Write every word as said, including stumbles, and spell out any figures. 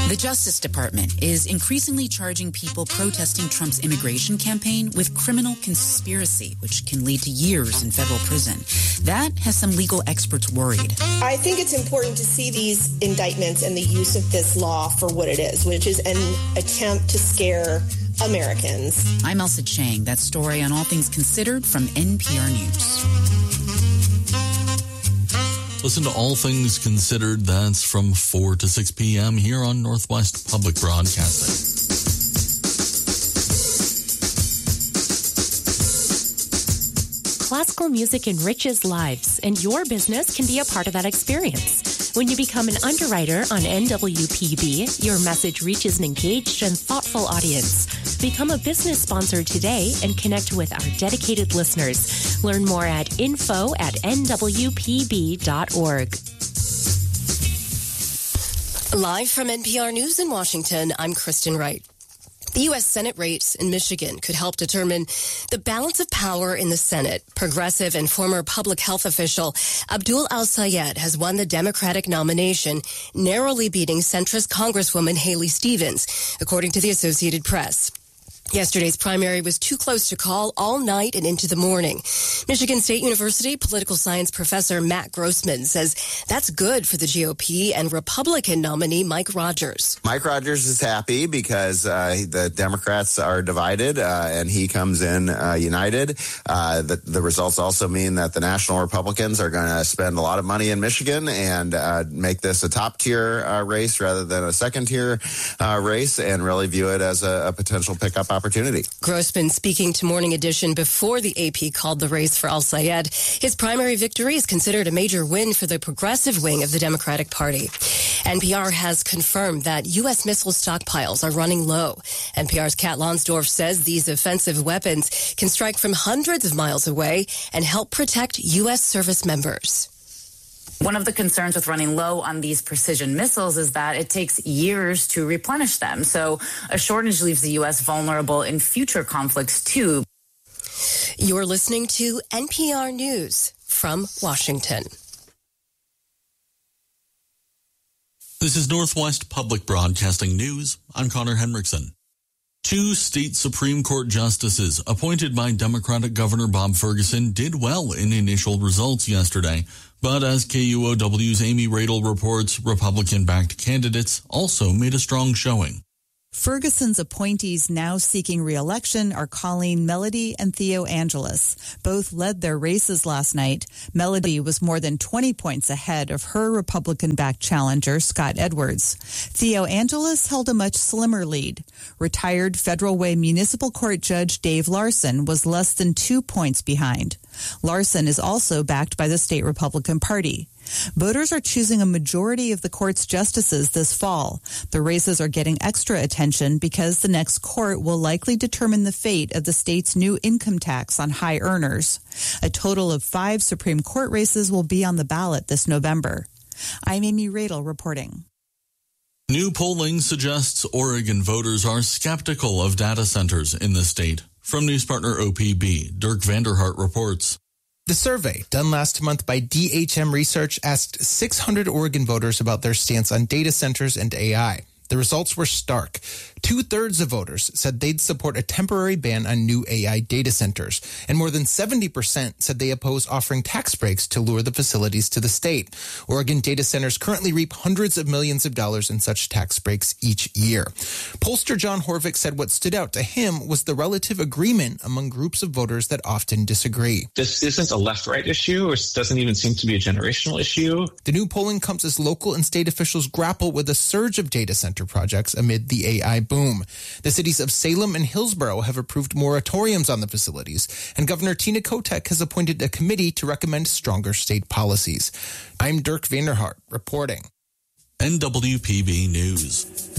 The Justice Department is increasingly charging people protesting Trump's immigration campaign with criminal conspiracy, which can lead to years in federal prison. That has some legal experts worried. I think it's important to see these indictments and the use of this law for what it is, which is an attempt to scare Americans. I'm Elsa Chang. That story on All Things Considered from N P R News. Listen to All Things Considered. That's from four to six p.m. here on Northwest Public Broadcasting. Classical music enriches lives, and your business can be a part of that experience. When you become an underwriter on N W P B, your message reaches an engaged and thoughtful audience. Become a business sponsor today and connect with our dedicated listeners. Learn more at info at N W P B dot org. Live from N P R News in Washington, I'm Kristen Wright. The U S Senate race in Michigan could help determine the balance of power in the Senate. Progressive and former public health official Abdul Al-Sayed has won the Democratic nomination, narrowly beating centrist Congresswoman Haley Stevens, according to the Associated Press. Yesterday's primary was too close to call all night and into the morning. Michigan State University political science professor Matt Grossman says that's good for the G O P and Republican nominee Mike Rogers. Mike Rogers is happy because uh, the Democrats are divided uh, and he comes in uh, united. Uh, the, the results also mean that the National Republicans are going to spend a lot of money in Michigan and uh, make this a top-tier uh, race rather than a second-tier uh, race and really view it as a, a potential pickup opportunity. opportunity. Grossman speaking to Morning Edition before the A P called the race for Al-Sayed. His primary victory is considered a major win for the progressive wing of the Democratic Party. N P R has confirmed that U S missile stockpiles are running low. N P R's Kat Lonsdorf says these offensive weapons can strike from hundreds of miles away and help protect U S service members. One of the concerns with running low on these precision missiles is that it takes years to replenish them. So a shortage leaves the U S vulnerable in future conflicts, too. You're listening to N P R News from Washington. This is Northwest Public Broadcasting News. I'm Connor Henriksen. Two state Supreme Court justices appointed by Democratic Governor Bob Ferguson did well in initial results yesterday. But as K U O W's Amy Radel reports, Republican-backed candidates also made a strong showing. Ferguson's appointees now seeking re-election are Colleen Melody and Theo Angeles. Both led their races last night. Melody was more than twenty points ahead of her Republican-backed challenger, Scott Edwards. Theo Angeles held a much slimmer lead. Retired Federal Way Municipal Court Judge Dave Larson was less than two points behind. Larson is also backed by the state Republican Party. Voters are choosing a majority of the court's justices this fall. The races are getting extra attention because the next court will likely determine the fate of the state's new income tax on high earners. A total of five Supreme Court races will be on the ballot this November. I'm Amy Radel reporting. New polling suggests Oregon voters are skeptical of data centers in the state. From news partner O P B, Dirk Vanderhart reports. The survey, done last month by D H M Research, asked six hundred Oregon voters about their stance on data centers and A I. The results were stark. Two-thirds of voters said they'd support a temporary ban on new A I data centers, and more than seventy percent said they oppose offering tax breaks to lure the facilities to the state. Oregon data centers currently reap hundreds of millions of dollars in such tax breaks each year. Pollster John Horvick said what stood out to him was the relative agreement among groups of voters that often disagree. This isn't a left-right issue, or doesn't even seem to be a generational issue. The new polling comes as local and state officials grapple with a surge of data center projects amid the A I boom. The cities of Salem and Hillsborough have approved moratoriums on the facilities, and Governor Tina Kotek has appointed a committee to recommend stronger state policies. I'm Dirk Vanderhart reporting. N W P B News.